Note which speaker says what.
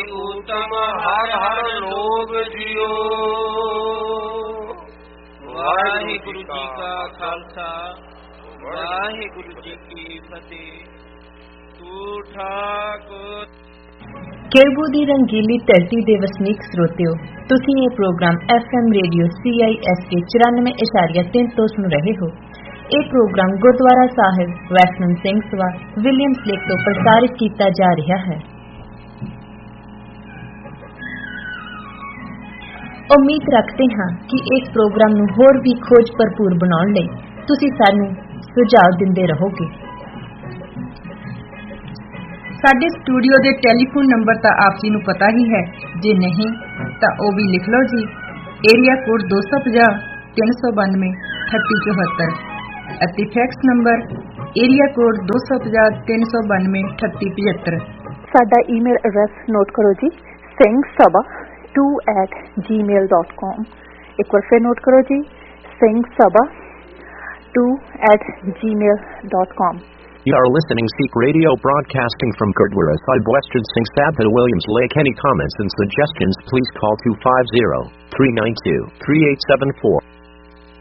Speaker 1: ਊਤਮ ਹਰ ਹਰ ਲੋਗ ਜਿਓ। ਵਾਹਿਗੁਰੂ ਜੀ ਕਾ ਖਾਲਸਾ, ਵਾਹਿਗੁਰੂ ਜੀ ਕੀ ਫਤਿਹ। ਤੂੰ ਠਾਕੁਰ।
Speaker 2: ਕੇਰਬੂ ਦੀ ਰੰਗੀਲੀ ਧਰਤੀ ਦੇ ਵਸਨੀਕ ਸਰੋਤਿਓ, ਤੁਸੀਂ ਇਹ ਪ੍ਰੋਗਰਾਮ FM ਰੇਡੀਓ CISK 94.3 ਤੋਂ ਸੁਣ ਰਹੇ ਹੋ। ਇਹ ਪ੍ਰੋਗਰਾਮ ਗੁਰਦੁਆਰਾ ਸਾਹਿਬ western Singh Sabha Williams lake ਤੋਂ ਪ੍ਰਸਾਰਿਤ ਕੀਤਾ ਜਾ ਰਿਹਾ ਹੈ। ਉਮੀਦ ਰੱਖਦੇ ਹਾਂ ਕਿ ਇਸ ਪ੍ਰੋਗਰਾਮ ਨੂੰ ਹੋਰ ਵੀ ਖੋਜ ਭਰਪੂਰ ਬਣਾਉਣ ਲਈ ਤੁਸੀਂ ਸਾਨੂੰ ਸੁਝਾਅ ਦਿੰਦੇ ਰਹੋਗੇ।
Speaker 3: ਸਾਡੇ ਸਟੂਡੀਓ ਦੇ ਟੈਲੀਫੋਨ ਨੰਬਰ ਤਾਂ ਆਪ ਜੀ ਨੂੰ ਪਤਾ ਹੀ ਹੈ, ਜੇ ਨਹੀਂ ਤਾਂ ਉਹ ਵੀ ਲਿਖ ਲਓ ਜੀ। ਏਰੀਆ ਕੋਡ 250 392 3074 ਅਤੇ ਫੈਕਸ ਨੰਬਰ ਏਰੀਆ ਕੋਡ 250 392 3075।
Speaker 4: ਸਾਡਾ ਈਮੇਲ ਐਡਰੈਸ ਨੋਟ ਕਰੋ ਜੀ, singhsabha2@gmail.com। ਇੱਕ ਵਾਰ ਫਿਰ ਨੋਟ ਕਰੋ ਜੀ, singhsabha2@gmail.com।
Speaker 5: You are listening Sikh Radio broadcasting from Gurdwara Sahib, Western Singh Sabha, Williams Lake. Any comments and suggestions, please call 250-392-3874.